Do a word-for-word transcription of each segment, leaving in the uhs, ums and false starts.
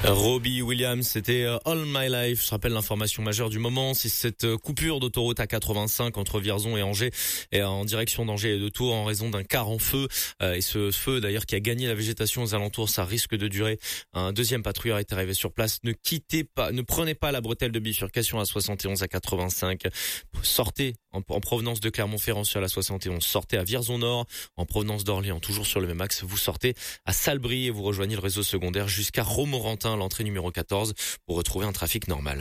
Robbie Williams, c'était All My Life. Je rappelle l'information majeure du moment, c'est cette coupure d'autoroute A quatre-vingt-cinq entre Vierzon et Angers et en direction d'Angers et de Tours en raison d'un car en feu. Et ce feu d'ailleurs qui a gagné la végétation aux alentours, ça risque de durer. Un deuxième patrouilleur est arrivé sur place. Ne quittez pas, ne prenez pas la bretelle de bifurcation à soixante et onze à quatre-vingt-cinq. Sortez en, en provenance de Clermont-Ferrand sur la soixante et onze. Sortez à Vierzon Nord en provenance d'Orléans, toujours sur le même axe. Vous sortez à Salbris et vous rejoignez le réseau secondaire jusqu'à Romorantin, l'entrée numéro quatorze, pour retrouver un trafic normal.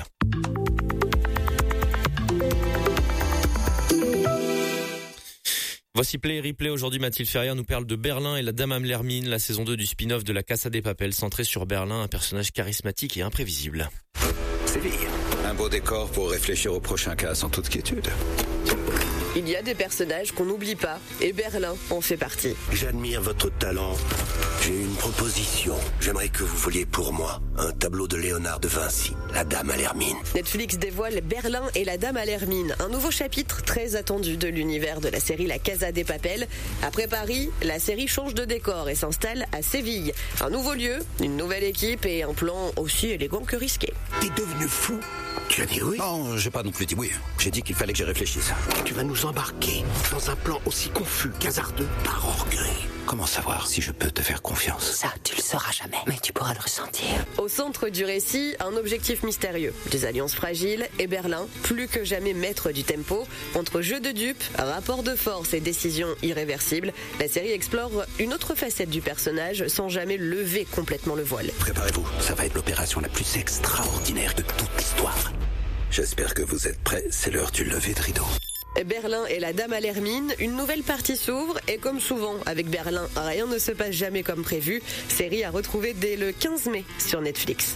Voici Play et Replay. Aujourd'hui, Mathilde Ferrière nous parle de Berlin et la Dame à l'Hermine, la saison deux du spin-off de la Casa de Papel, centré sur Berlin, un personnage charismatique et imprévisible. Séville, un beau décor pour réfléchir au prochain cas sans toute quiétude. Il y a des personnages qu'on n'oublie pas, et Berlin en fait partie. J'admire votre talent. J'ai une proposition. J'aimerais que vous voliez pour moi un tableau de Léonard de Vinci, La Dame à l'Hermine. Netflix dévoile Berlin et la Dame à l'Hermine, un nouveau chapitre très attendu de l'univers de la série La Casa de Papel. Après Paris, la série change de décor et s'installe à Séville. Un nouveau lieu, une nouvelle équipe et un plan aussi élégant que risqué. T'es devenu fou? Tu as dit oui? Non, j'ai pas non plus dit oui. J'ai dit qu'il fallait que j'y réfléchisse. Tu vas nous embarquer dans un plan aussi confus qu'hasardeux par orgueil. Comment savoir si je peux te faire confiance? Ça, tu le sauras jamais, mais tu pourras le ressentir. Au centre du récit, un objectif mystérieux. Des alliances fragiles et Berlin, plus que jamais maître du tempo. Entre jeu de dupes, rapport de force et décisions irréversibles, la série explore une autre facette du personnage sans jamais lever complètement le voile. Préparez-vous, ça va être l'opération la plus extraordinaire de toute l'histoire. J'espère que vous êtes prêts, c'est l'heure du lever de rideau. Berlin et la Dame à l'Hermine, une nouvelle partie s'ouvre et comme souvent avec Berlin, rien ne se passe jamais comme prévu. Série à retrouver dès le quinze mai sur Netflix.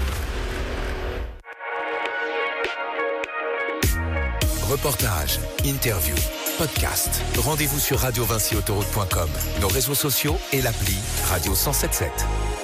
Reportages, interviews, podcasts. Rendez-vous sur radio vinci autoroute point com, nos réseaux sociaux et l'appli Radio cent soixante-dix-sept.